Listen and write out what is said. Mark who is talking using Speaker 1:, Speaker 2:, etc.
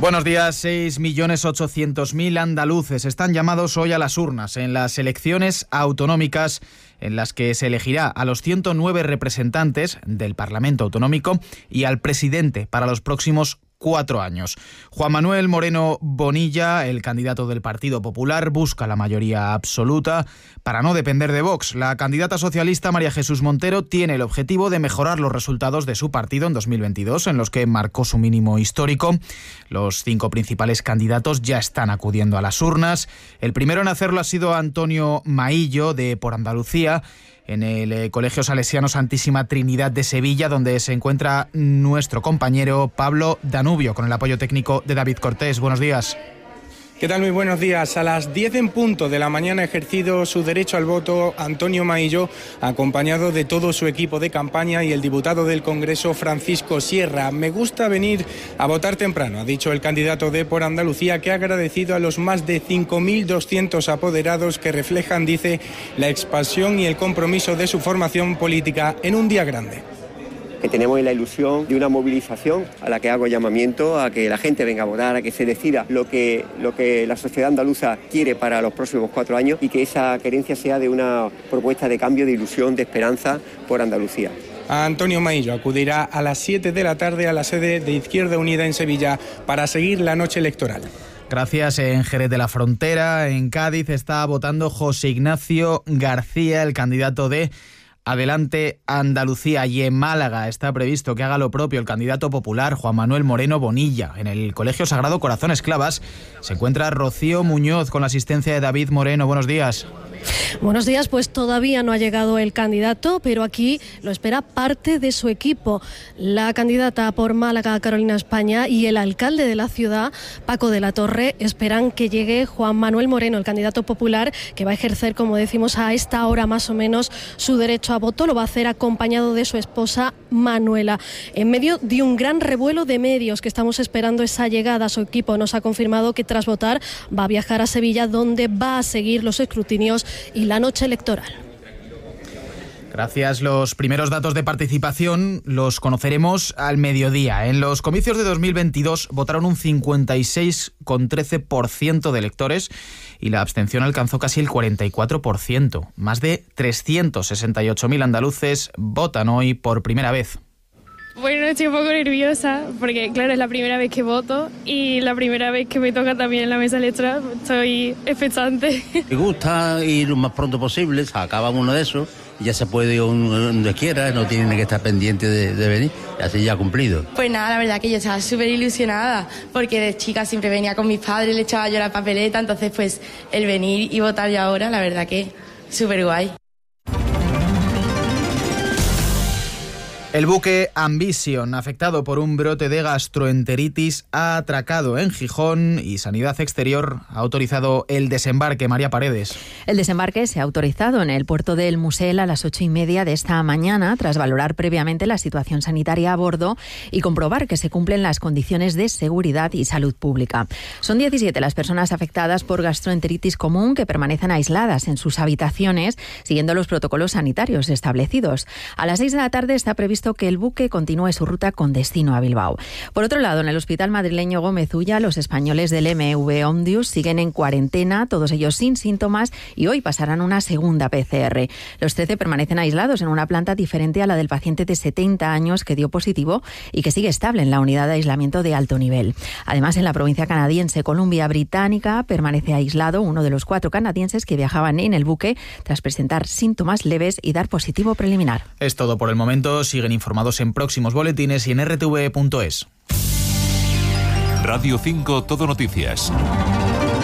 Speaker 1: Buenos días. 6.800.000 andaluces están llamados hoy a las urnas en las elecciones autonómicas en las que se elegirá a los 109 representantes del Parlamento Autonómico y al presidente para los próximos 4 años. Juan Manuel Moreno Bonilla, el candidato del Partido Popular, busca la mayoría absoluta para no depender de Vox. La candidata socialista María Jesús Montero tiene el objetivo de mejorar los resultados de su partido en 2022, en los que marcó su mínimo histórico. Los 5 principales candidatos ya están acudiendo a las urnas. El primero en hacerlo ha sido Antonio Maillo, de Por Andalucía, en el Colegio Salesiano Santísima Trinidad de Sevilla, donde se encuentra nuestro compañero Pablo Danubio, con el apoyo técnico de David Cortés. Buenos días.
Speaker 2: ¿Qué tal? Muy buenos días. A las 10 en punto de la mañana ha ejercido su derecho al voto Antonio Maillo, acompañado de todo su equipo de campaña y el diputado del Congreso Francisco Sierra. Me gusta venir a votar temprano, ha dicho el candidato de Por Andalucía, que ha agradecido a los más de 5.200 apoderados que reflejan, dice, la expansión y el compromiso de su formación política en un día grande.
Speaker 3: Que tenemos la ilusión de una movilización a la que hago llamamiento a que la gente venga a votar, a que se decida lo que la sociedad andaluza quiere para los próximos 4 años y que esa querencia sea de una propuesta de cambio, de ilusión, de esperanza por Andalucía.
Speaker 2: Antonio Maillo acudirá a las 7 de la tarde a la sede de Izquierda Unida en Sevilla para seguir la noche electoral.
Speaker 1: Gracias. En Jerez de la Frontera, en Cádiz, está votando José Ignacio García, el candidato de Adelante Andalucía, y en Málaga está previsto que haga lo propio el candidato popular Juan Manuel Moreno Bonilla. En el Colegio Sagrado Corazón Esclavas se encuentra Rocío Muñoz con la asistencia de David Moreno. Buenos días.
Speaker 4: Buenos días, pues todavía no ha llegado el candidato, pero aquí lo espera parte de su equipo. La candidata por Málaga, Carolina España, y el alcalde de la ciudad, Paco de la Torre, esperan que llegue Juan Manuel Moreno, el candidato popular, que va a ejercer, como decimos, a esta hora más o menos su derecho a voto. Lo va a hacer acompañado de su esposa Manuela. En medio de un gran revuelo de medios que estamos esperando esa llegada, su equipo nos ha confirmado que tras votar va a viajar a Sevilla, donde va a seguir los escrutinios y la noche electoral.
Speaker 1: Gracias. Los primeros datos de participación los conoceremos al mediodía. En los comicios de 2022 votaron un 56,13% de electores y la abstención alcanzó casi el 44%. Más de 368.000 andaluces votan hoy por primera vez.
Speaker 5: Bueno, estoy un poco nerviosa porque, claro, es la primera vez que voto y la primera vez que me toca también en la mesa electoral. Estoy expectante.
Speaker 6: Me gusta ir lo más pronto posible, se acaba uno de esos y ya se puede ir donde quiera, no tiene que estar pendiente de venir, así ya cumplido.
Speaker 7: Pues nada, la verdad que yo estaba súper ilusionada porque de chica siempre venía con mis padres, le echaba yo la papeleta, entonces pues el venir y votar ya ahora, la verdad que súper guay.
Speaker 1: El buque Ambition, afectado por un brote de gastroenteritis, ha atracado en Gijón y Sanidad Exterior ha autorizado el desembarque. María Paredes.
Speaker 8: El desembarque se ha autorizado en el puerto del Musel a las 8:30 de esta mañana, tras valorar previamente la situación sanitaria a bordo y comprobar que se cumplen las condiciones de seguridad y salud pública. Son 17 las personas afectadas por gastroenteritis común que permanecen aisladas en sus habitaciones, siguiendo los protocolos sanitarios establecidos. A las 6 de la tarde está previsto que el buque continúe su ruta con destino a Bilbao. Por otro lado, en el hospital madrileño Gómez Ulla, los españoles del MV Ondius siguen en cuarentena, todos ellos sin síntomas, y hoy pasarán una segunda PCR. Los 13 permanecen aislados en una planta diferente a la del paciente de 70 años que dio positivo y que sigue estable en la unidad de aislamiento de alto nivel. Además, en la provincia canadiense Columbia Británica permanece aislado uno de los 4 canadienses que viajaban en el buque tras presentar síntomas leves y dar positivo preliminar.
Speaker 1: Es todo por el momento. Siguen informados en próximos boletines y en rtv.es.
Speaker 9: Radio 5 Todo Noticias.